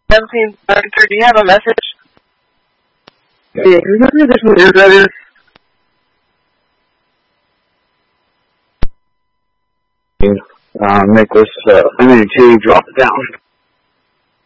1733, do you have a message? Yeah, can you give me additional eardrummers? Make this, I'm going to drop it down.